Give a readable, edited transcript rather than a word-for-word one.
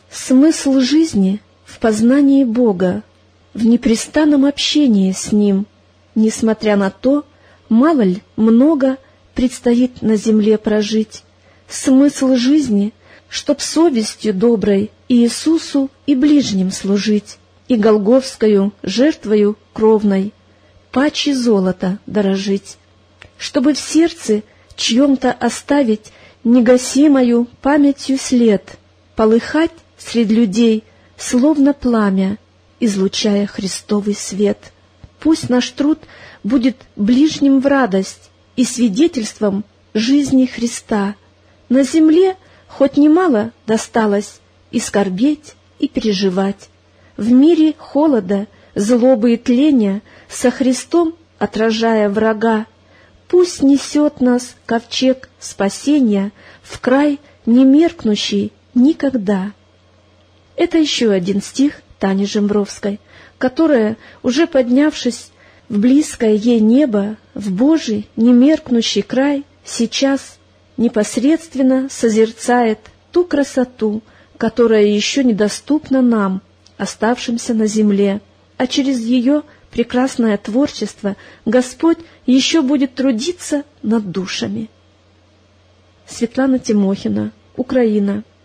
Смысл жизни в познании Бога, в непрестанном общении с Ним, несмотря на то, мало ли, много предстоит на земле прожить. Смысл жизни, чтоб совестью доброй Иисусу и ближним служить, и голгофскою жертвою кровной паче золота дорожить, чтобы в сердце чьем-то оставить негасимою памятью след, полыхать средь людей, словно пламя, излучая Христовый свет. Пусть наш труд будет ближним в радость и свидетельством жизни Христа. На земле хоть немало досталось и скорбеть, и переживать. В мире холода, злобы и тления, со Христом отражая врага, пусть несет нас ковчег спасения в край немеркнущий никогда. Это еще один стих Тани Жембровской, которая, уже поднявшись в близкое ей небо, в Божий немеркнущий край, сейчас непосредственно созерцает ту красоту, которая еще недоступна нам, оставшимся на земле, а через ее прекрасное творчество Господь еще будет трудиться над душами. Светлана Тимохина, Украина.